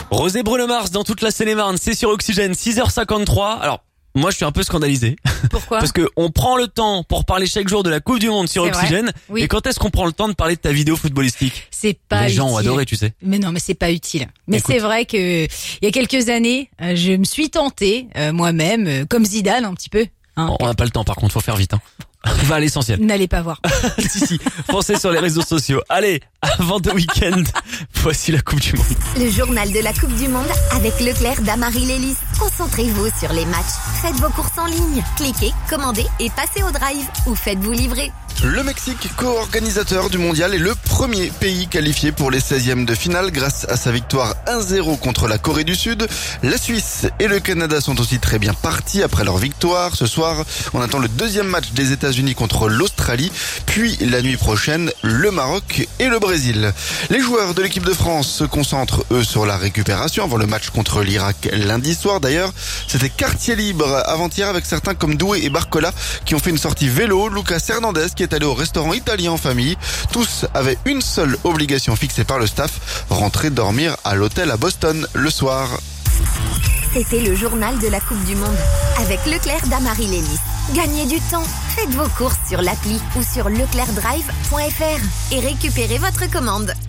Rosé Bruno Mars dans toute la Seine-et-Marne, c'est sur Oxygène, 6h53. Alors, moi je suis un peu scandalisé. Pourquoi? Parce que on prend le temps pour parler chaque jour de la Coupe du Monde sur C'est Oxygène. vrai. Oui. Et quand est-ce qu'on prend le temps de parler de ta vidéo footballistique? C'est pas Les gens ont utile. adoré, tu sais. Mais non, mais c'est pas utile. Mais Écoute. c'est vrai que il y a quelques années, je me suis tentée moi-même, comme Zidane un petit peu. Hein. On n'a pas le temps par contre, faut faire vite. Hein. On va à l'essentiel. N'allez pas voir. Si, foncez sur les réseaux sociaux. Allez, avant de week-end, voici la Coupe du Monde. Le journal de la Coupe du Monde avec Leclerc d'Amarie Lélis. Concentrez-vous sur les matchs. Faites vos courses en ligne. Cliquez, commandez et passez au drive. Ou faites-vous livrer. Le Mexique, co-organisateur du mondial, est le premier pays qualifié pour les 16e de finale grâce à sa victoire 1-0 contre la Corée du Sud. La Suisse et le Canada sont aussi très bien partis après leur victoire. Ce soir, on attend le deuxième match des États-Unis contre l'Australie. Puis la nuit prochaine, le Maroc et le Brésil. Les joueurs de l'équipe de France se concentrent, eux, sur la récupération avant le match contre l'Irak lundi soir. D'ailleurs, c'était quartier libre avant-hier avec certains comme Doué et Barcola qui ont fait une sortie vélo. Lucas Hernandez qui est allé au restaurant italien en famille. Tous avaient une seule obligation fixée par le staff, rentrer dormir à l'hôtel à Boston le soir. C'était le journal de la Coupe du Monde avec Leclerc d'Amarie Lélis. Gagnez du temps. Faites vos courses sur l'appli ou sur leclercdrive.fr et récupérez votre commande.